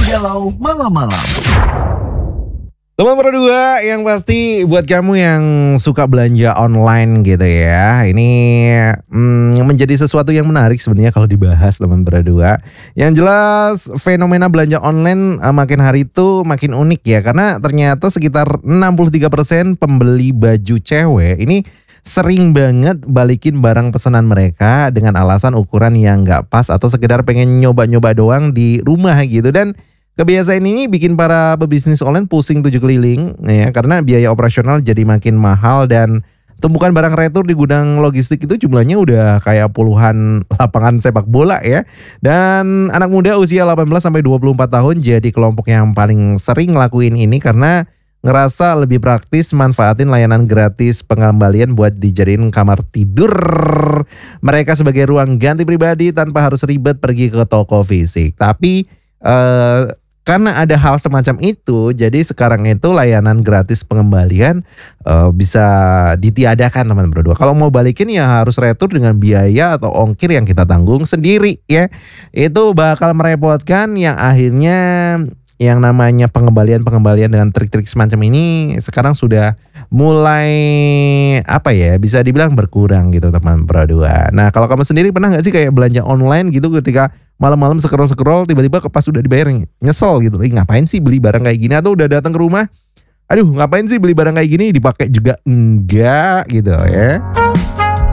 Galau Malam-Malam. Teman berdua, yang pasti buat kamu yang suka belanja online gitu ya, ini menjadi sesuatu yang menarik sebenarnya kalau dibahas teman berdua. Yang jelas fenomena belanja online makin hari itu makin unik ya, karena ternyata sekitar 63% pembeli baju cewek ini sering banget balikin barang pesanan mereka dengan alasan ukuran yang gak pas atau sekedar pengen nyoba-nyoba doang di rumah gitu. Dan kebiasaan ini bikin para pebisnis online pusing 7 keliling ya, karena biaya operasional jadi makin mahal dan tumpukan barang retur di gudang logistik itu jumlahnya udah kayak puluhan lapangan sepak bola ya. Dan anak muda usia 18 sampai 24 tahun jadi kelompok yang paling sering ngelakuin ini karena ngerasa lebih praktis manfaatin layanan gratis pengembalian buat dijadiin kamar tidur mereka sebagai ruang ganti pribadi tanpa harus ribet pergi ke toko fisik. Tapi karena ada hal semacam itu, jadi sekarang itu layanan gratis pengembalian bisa ditiadakan teman berdua. Kalau mau balikin ya harus retur dengan biaya atau ongkir yang kita tanggung sendiri ya. Itu bakal merepotkan yang akhirnya yang namanya pengembalian dengan trik-trik semacam ini sekarang sudah mulai bisa dibilang berkurang gitu teman berdua. Nah kalau kamu sendiri pernah gak sih kayak belanja online gitu ketika malam-malam scroll tiba-tiba pas udah dibayar nyesel gitu. Ngapain sih beli barang kayak gini, atau udah datang ke rumah, aduh ngapain sih beli barang kayak gini, dipakai juga enggak gitu ya.